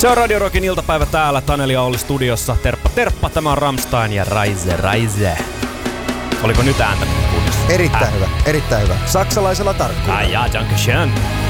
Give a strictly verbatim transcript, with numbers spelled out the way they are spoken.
Se on Radio Rockin iltapäivä täällä. Taneli ja Olli studiossa. Terppa, terppa. Tämä on Rammstein ja Reise, Reise. Oliko nyt ääntä kunnossa? Erittäin Ää. hyvä, erittäin hyvä. Saksalaisella tarkkuudella. Ai jaa, danke schön.